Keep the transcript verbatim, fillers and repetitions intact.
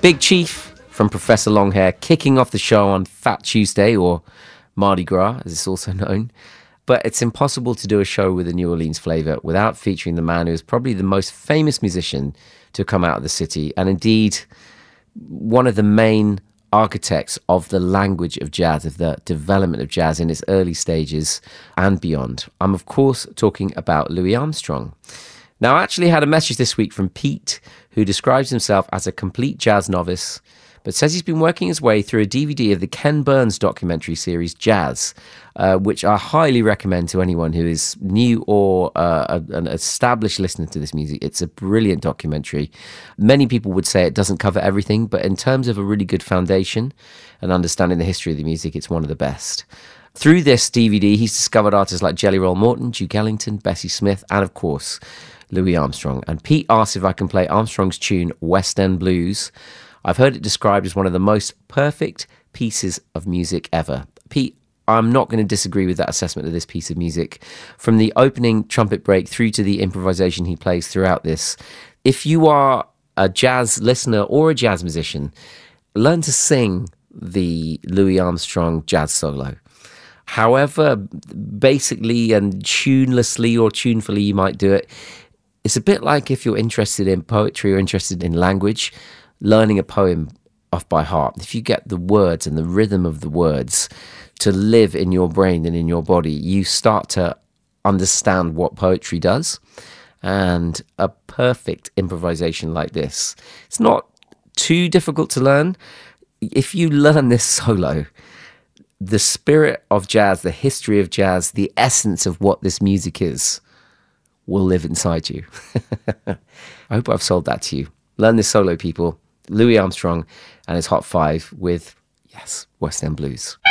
Big Chief from Professor Longhair kicking off the show on Fat Tuesday, or Mardi Gras, as it's also known. But it's impossible to do a show with a New Orleans flavour without featuring the man who is probably the most famous musician to come out of the city, and indeed one of the main architects of the language of jazz, of the development of jazz in its early stages and beyond. I'm, of course, talking about Louis Armstrong. Now, I actually had a message this week from Pete, who describes himself as a complete jazz novice, but says he's been working his way through a D V D of the Ken Burns documentary series Jazz, uh, which I highly recommend to anyone who is new or uh, an established listener to this music. It's a brilliant documentary. Many people would say it doesn't cover everything, but in terms of a really good foundation and understanding the history of the music, it's one of the best. Through this D V D, he's discovered artists like Jelly Roll Morton, Duke Ellington, Bessie Smith, and of course, Louis Armstrong. And Pete asked if I can play Armstrong's tune, West End Blues. I've heard it described as one of the most perfect pieces of music ever. Pete, I'm not going to disagree with that assessment of this piece of music. From the opening trumpet break through to the improvisation he plays throughout this, if you are a jazz listener or a jazz musician, learn to sing the Louis Armstrong jazz solo. However basically and tunelessly or tunefully you might do it, it's a bit like if you're interested in poetry or interested in language, learning a poem off by heart. If you get the words and the rhythm of the words to live in your brain and in your body, you start to understand what poetry does. And a perfect improvisation like this, it's not too difficult to learn. If you learn this solo, the spirit of jazz, the history of jazz, the essence of what this music is, will live inside you. I hope I've sold that to you. Learn this solo, people. Louis Armstrong and his Hot Five with, yes, West End Blues.